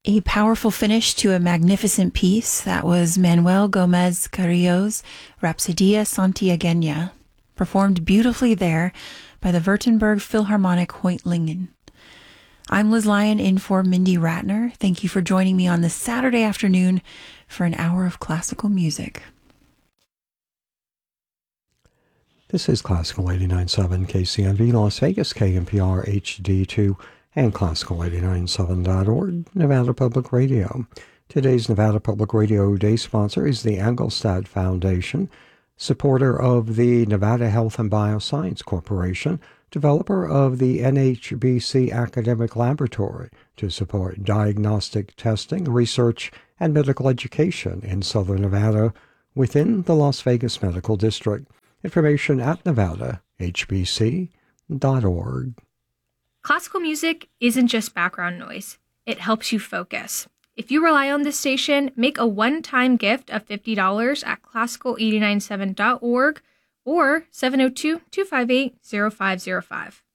A powerful finish to a magnificent piece. That was Manuel Gomez Carrillo's Rhapsodia Santiagueña, performed beautifully there by the Württemberg Philharmonic Reutlingen. I'm Liz Lyon in for Mindy Ratner. Thank you for joining me on this Saturday afternoon for an hour of classical music. This is Classical 89.7 KCNV Las Vegas, KNPR HD2, and Classical897.org, Nevada Public Radio. Today's Nevada Public Radio Day sponsor is the Engelstad Foundation, supporter of the Nevada Health and Bioscience Corporation, developer of the NHBC Academic Laboratory to support diagnostic testing, research, and medical education in Southern Nevada within the Las Vegas Medical District. Information at nevadahbc.org. Classical music isn't just background noise. It helps you focus. If you rely on this station, make a one-time gift of $50 at classical897.org or 702-258-0505.